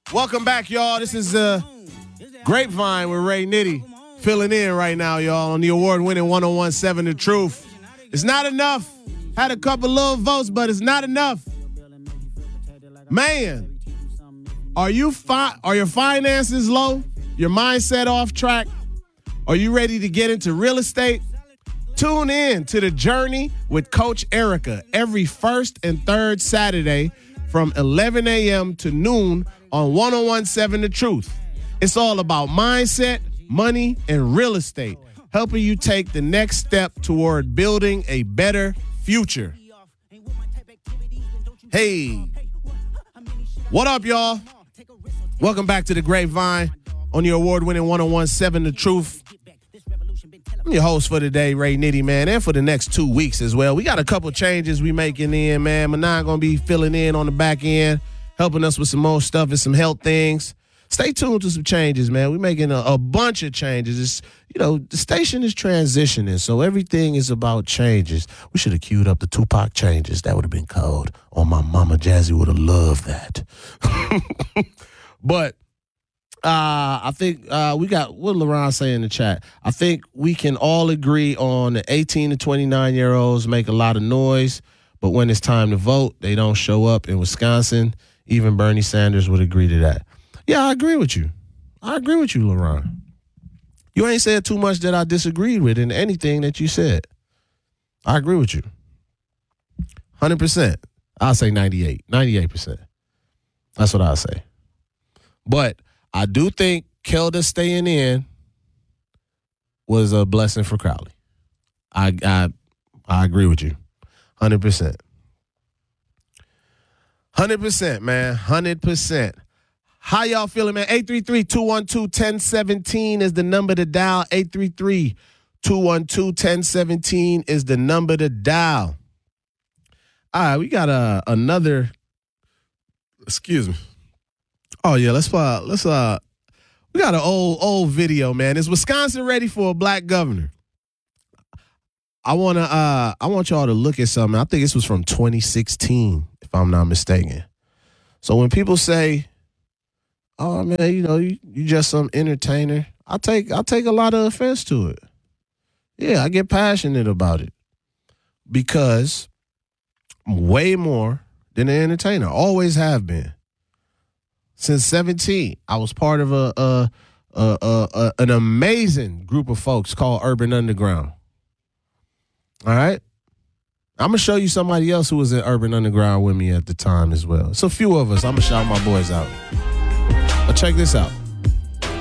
Welcome back, y'all. This is Grapevine with Ray Nitty filling in right now, y'all, on the award-winning 101.7 The Truth. It's not enough. Had a couple little votes, but it's not enough. Man, are your finances low? Your mindset off track? Are you ready to get into real estate? Tune in to The Journey with Coach Erica every first and third Saturday from 11 a.m. to noon on 101.7 The Truth. It's all about mindset, money, and real estate, helping you take the next step toward building a better future. Hey, what up, y'all? Welcome back to The Grapevine on your award-winning 101.7 The Truth. I'm your host for today, Ray Nitty, man, and for the next 2 weeks as well. We got a couple changes we making in, man. Manon going to be filling in on the back end, helping us with some more stuff and some health things. Stay tuned to some changes, man. We're making a bunch of changes. It's, the station is transitioning, so everything is about changes. We should have queued up the Tupac changes. That would have been cold. Oh, my mama Jazzy would have loved that. But I think we got, what did LaRon say in the chat? I think we can all agree on the 18 to 29-year-olds make a lot of noise, but when it's time to vote, they don't show up in Wisconsin. Even Bernie Sanders would agree to that. Yeah, I agree with you. LaRon. You ain't said too much that I disagreed with in anything that you said. I agree with you. 100%. I'll say 98%. That's what I'll say. But I do think Kelda staying in was a blessing for Crowley. I agree with you. 100%. 100%, man. 100%. How y'all feeling, man? 833-212-1017 is the number to dial. 833-212-1017 is the number to dial. All right, we got another. Excuse me. Oh yeah, we got an old video, man. Is Wisconsin ready for a black governor? I want y'all to look at something. I think this was from 2016, if I'm not mistaken. So when people say, "Oh man, you just some entertainer," I take a lot of offense to it. Yeah, I get passionate about it because I'm way more than an entertainer. Always have been. Since 17, I was part of an amazing group of folks called Urban Underground. All right? I'm going to show you somebody else who was in Urban Underground with me at the time as well. It's a few of us. I'm going to shout my boys out. But check this out.